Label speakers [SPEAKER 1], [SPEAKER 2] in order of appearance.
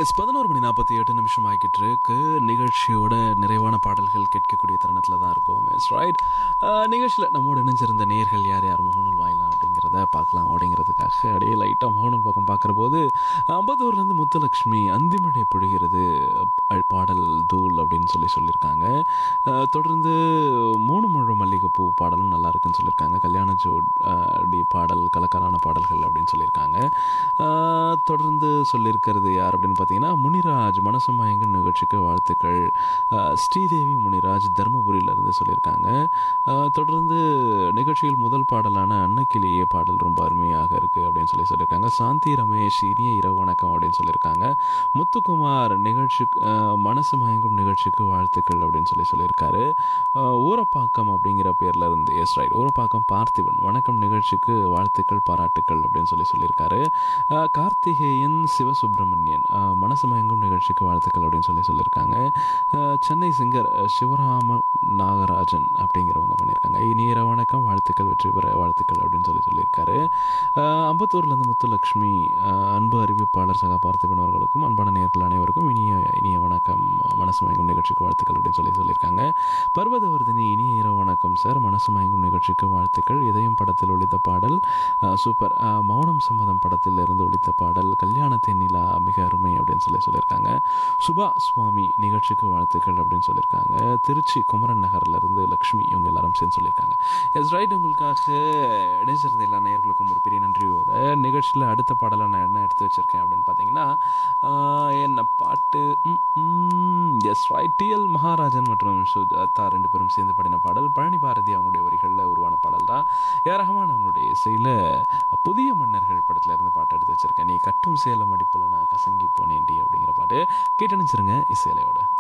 [SPEAKER 1] S 11:48 ஆகிட்டு இருக்கு. நிகழ்ச்சியோட நிறைவான பாடல்கள் கேட்கக்கூடிய தருணத்தில் தான் இருக்கும். S right. நிகழ்ச்சியில் நம்மோடு இணைஞ்சிருந்த நேயர்கள் யார் யார் முகநூல் வாயிலாம் அப்படிங்கிறத பார்க்கலாம் அப்படிங்கிறதுக்காக அப்படியே லைட்டாக முகநூல் பக்கம் பார்க்குற போது அம்பத்தூர்லேருந்து முத்துலட்சுமி அந்திமழை பொழிகிறது பாடல் தூள் அப்படின்னு சொல்லியிருக்காங்க. தொடர்ந்து மூணு முழு மல்லிகைப்பூ பாடலும் நல்லா இருக்குன்னு சொல்லியிருக்காங்க. கல்யாண ஜோடி பாடல் கலக்கலான பாடல்கள் அப்படின்னு சொல்லியிருக்காங்க. தொடர்ந்து சொல்லியிருக்கிறது யார் அப்படின்னு பார்த்தீங்கன்னா முனிராஜ் மனசு மயங்கும் நிகழ்ச்சிக்கு வாழ்த்துக்கள். ஸ்ரீதேவி முனிராஜ் தர்மபுரியிலிருந்து சொல்லியிருக்காங்க. தொடர்ந்து நிகழ்ச்சியில் முதல் பாடலான அன்னக்கிளியே பாடல் ரொம்ப அருமையாக இருக்கு அப்படின்னு சொல்லியிருக்காங்க. சாந்தி ரமேஷ் இனிய இரவு வணக்கம் அப்படின்னு சொல்லியிருக்காங்க. முத்துக்குமார் நிகழ்ச்சி மனசு மயங்கும் நிகழ்ச்சிக்கு வாழ்த்துக்கள் அப்படின்னு சொல்லியிருக்காரு. ஊரப்பாக்கம் அப்படிங்கிற பேர்ல இருந்து எஸ் ரைட் ஊரப்பாக்கம் பார்த்திபன் வணக்கம் நிகழ்ச்சிக்கு வாழ்த்துக்கள் பாராட்டுக்கள் அப்படின்னு சொல்லியிருக்காரு. கார்த்திகேயன் சிவசுப்பிரமணியன் மனசு மயங்கும் நிகழ்ச்சிக்கு வாழ்த்துக்கள் அப்படின்னு சொல்லியிருக்காங்க. சென்னை சிங்கர் சிவராம நாகராஜன் அப்படிங்கிறவங்க பண்ணியிருக்காங்க. இனிய வணக்கம் வாழ்த்துக்கள் வெற்றி பெற வாழ்த்துக்கள் அப்படின்னு சொல்லியிருக்காரு. அம்பத்தூர்லேருந்து முத்துலட்சுமி அன்பு அறிவிப்பாளர் சகா பார்த்திபன் அவர்களுக்கும் அன்பான நேயர்கள் அனைவருக்கும் இனிய வணக்கம் மனசு மயங்கும் நிகழ்ச்சிக்கு வாழ்த்துக்கள் அப்படின்னு சொல்லியிருக்காங்க. பர்வதவர்தினி இனிய இரவு வணக்கம் சார் மனசு மயங்கும் நிகழ்ச்சிக்கு வாழ்த்துக்கள். இதயம் படத்தில் ஒழித்த பாடல் சூப்பர். மௌனம் சம்மதம் படத்தில் இருந்து ஒழித்த பாடல் கல்யாணத்தின் நிலா மிக அருமை அப்படின்னு சொல்லியிருக்காங்க. சுபா சுவாமி நிகழ்ச்சிக்கு வாழ்த்துக்கள் அப்படின்னு சொல்லியிருக்காங்க. திருச்சி குமரன் நகர்ல இருந்து லக்ஷ்மி இவங்க எல்லாரும் சேர்ந்து சொல்லியிருக்காங்க. S right. உங்களுக்காக இணைச்சிருந்த எல்லா நேயர்களுக்கும் ஒரு பெரிய நன்றியோட நிகழ்ச்சியில் அடுத்த பாடலை நான் என்ன எடுத்து வச்சிருக்கேன் அப்படின்னு பார்த்தீங்கன்னா என்ன பாட்டு எஸ் ரைட் டிஎல் மகாராஜன் மற்றும் சுஜாதா ரெண்டு பேரும் சேர்ந்து பாடின பாடல் பழனி பாரதி அவங்களுடைய வரிகளில் உருவான பாடல் தான். ஏ ரஹ்மான் அவங்களுடைய இசையில் புதிய மன்னர்கள் படத்துல இருந்து பாட்டு எடுத்து வச்சிருக்கேன். நீ கட்டும் சேலம் அடிப்பில் நான் கசங்கி போனேன்டி அப்படிங்கிற பாட்டு கேட்டு நினைச்சிருங்க இசையிலையோட.